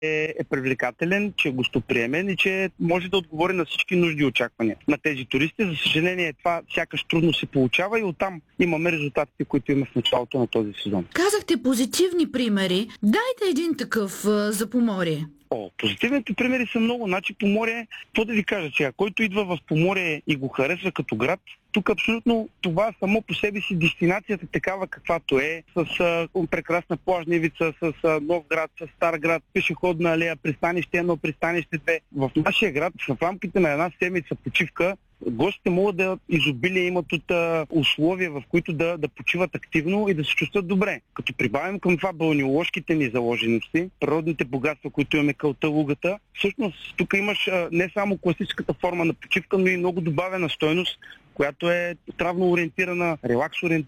е привлекателен, че е гостоприемен и че може да отговори на всички нужди и очаквания на тези туристи. За съжаление, това сякаш трудно се получава и оттам имаме резултатите, които имаме в началото на този сезон. Казахте позитивни примери. Дайте един такъв за Поморие. Позитивните примери са много. Значи Поморие, какво да ви кажа сега, който идва в Поморие и го харесва като град, тук абсолютно това само по себе си дестинацията такава каквато е, с прекрасна плажна ивица, с нов град, с стар град, пешеходна алея, пристанище 1, пристанище 2. В нашия град в рамките на една седмица почивка гостите могат да изобилие имат от условия, в които да почиват активно и да се чувстват добре. Като прибавим към това балнеоложките ни заложености, природните богатства, които имаме кълта, лугата, всъщност тук имаш не само класическата форма на почивка, но и много добавена стойност, която е травно ориентирана, релакс ориентирана.